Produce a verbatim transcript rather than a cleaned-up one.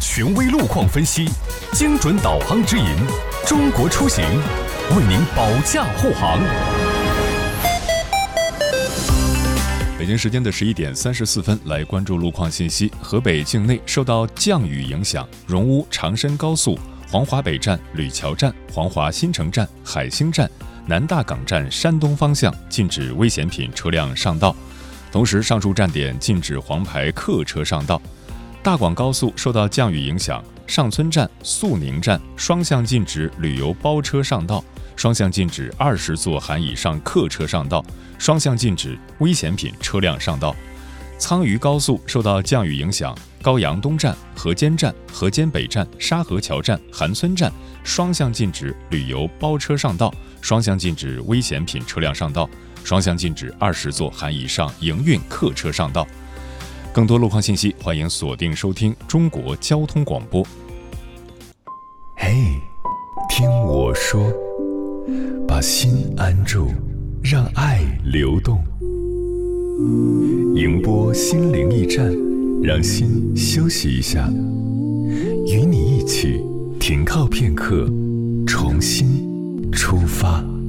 权威路况分析，精准导航指引，中国出行为您保驾护航。北京时间的十一点三十四分，来关注路况信息。河北境内受到降雨影响，荣乌长深高速黄华北站、吕桥站、黄华新城站、海兴站、南大港站山东方向禁止危险品车辆上道，同时上述站点禁止黄牌客车上道。大广高速受到降雨影响，上村站、肃宁站双向禁止旅游包车上道，双向禁止二十座含以上客车上道，双向禁止危险品车辆上道。沧渝高速受到降雨影响，高阳东站、河间站、河间北站、沙河桥站、韩村站双向禁止旅游包车上道，双向禁止危险品车辆上道，双向禁止二十座含以上营运客车上道。更多路况信息，欢迎锁定收听中国交通广播。 嘿，听我说，把心安住，让爱流动。迎播心灵驿站，让心休息一下，与你一起停靠片刻，重新出发。